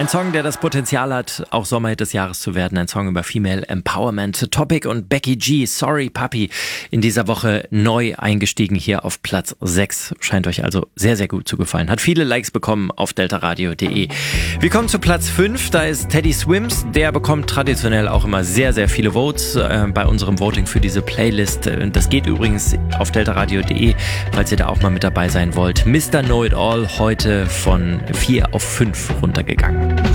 Ein Song, der das Potenzial hat, auch Sommerhit des Jahres zu werden. Ein Song über Female Empowerment. Topic und Becky G, Sorry Papi, in dieser Woche neu eingestiegen hier auf Platz 6. Scheint euch also sehr, sehr gut zu gefallen. Hat viele Likes bekommen auf deltaradio.de. Wir kommen zu Platz 5. Da ist Teddy Swims. Der bekommt traditionell auch immer sehr, sehr viele Votes bei unserem Voting für diese Playlist. Das geht übrigens auf deltaradio.de, falls ihr da auch mal mit dabei sein wollt. Mr. Know It All heute von 4 auf 5 runtergegangen.